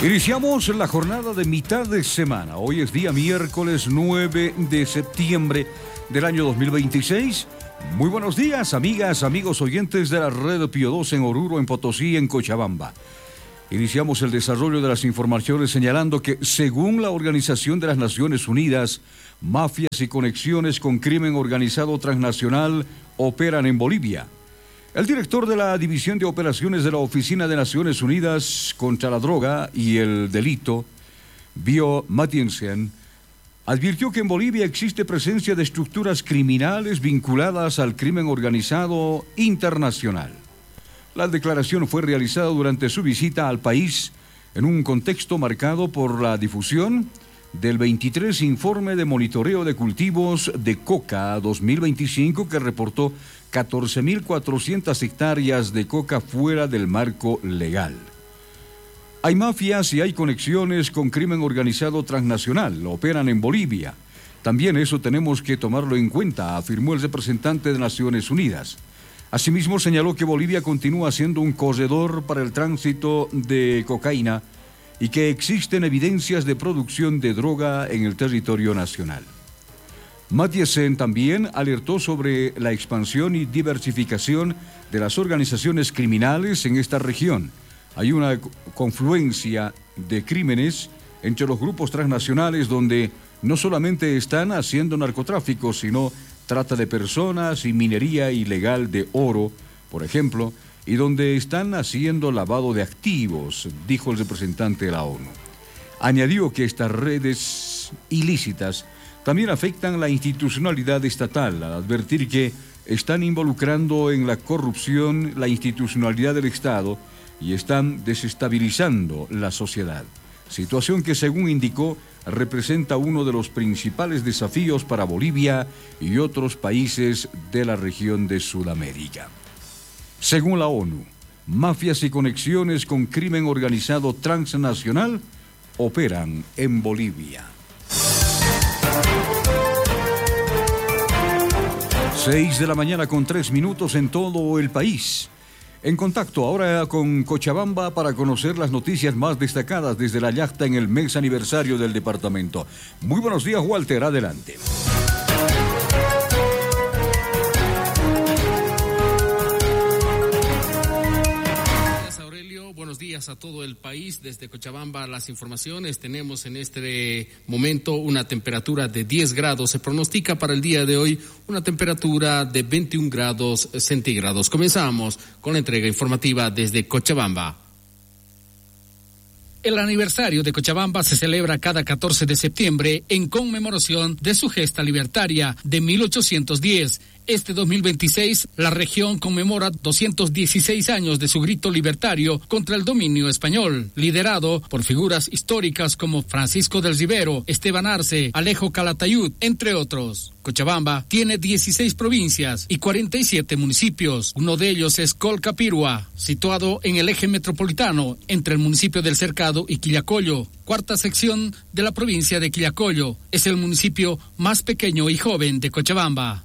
Iniciamos la jornada de mitad de semana. Hoy es día miércoles 9 de septiembre del año 2026. Muy buenos días, amigas, amigos oyentes de la red Pío 2 en Oruro, en Potosí, en Cochabamba. Iniciamos el desarrollo de las informaciones señalando que, según la Organización de las Naciones Unidas, mafias y conexiones con crimen organizado transnacional operan en Bolivia. El director de la División de Operaciones de la Oficina de Naciones Unidas contra la Droga y el Delito, Bio Mathiesen, advirtió que en Bolivia existe presencia de estructuras criminales vinculadas al crimen organizado internacional. La declaración fue realizada durante su visita al país en un contexto marcado por la difusión del 23 Informe de Monitoreo de Cultivos de Coca 2025, que reportó 14.400 hectáreas de coca fuera del marco legal. Hay mafias y hay conexiones con crimen organizado transnacional, operan en Bolivia. También eso tenemos que tomarlo en cuenta, afirmó el representante de Naciones Unidas. Asimismo, señaló que Bolivia continúa siendo un corredor para el tránsito de cocaína y que existen evidencias de producción de droga en el territorio nacional. Mathiesen también alertó sobre la expansión y diversificación de las organizaciones criminales en esta región. Hay una confluencia de crímenes entre los grupos transnacionales donde no solamente están haciendo narcotráfico, sino trata de personas y minería ilegal de oro, por ejemplo, y donde están haciendo lavado de activos, dijo el representante de la ONU. Añadió que estas redes ilícitas también afectan la institucionalidad estatal, al advertir que están involucrando en la corrupción la institucionalidad del Estado y están desestabilizando la sociedad. Situación que, según indicó, representa uno de los principales desafíos para Bolivia y otros países de la región de Sudamérica. Según la ONU, mafias y conexiones con crimen organizado transnacional operan en Bolivia. 6 de la mañana con 3 minutos en todo el país. En contacto ahora con Cochabamba para conocer las noticias más destacadas desde la yacta en el mes aniversario del departamento. Muy buenos días, Walter, adelante. Buenos días a todo el país. Desde Cochabamba las informaciones. Tenemos en este momento una temperatura de 10 grados. Se pronostica para el día de hoy una temperatura de 21 grados centígrados. Comenzamos con la entrega informativa desde Cochabamba. El aniversario de Cochabamba se celebra cada 14 de septiembre en conmemoración de su gesta libertaria de 1810. Este 2026, la región conmemora 216 años de su grito libertario contra el dominio español, liderado por figuras históricas como Francisco del Rivero, Esteban Arce, Alejo Calatayud, entre otros. Cochabamba tiene 16 provincias y 47 municipios. Uno de ellos es Colcapirua, situado en el eje metropolitano entre el municipio del Cercado y Quillacollo. Cuarta sección de la provincia de Quillacollo. Es el municipio más pequeño y joven de Cochabamba.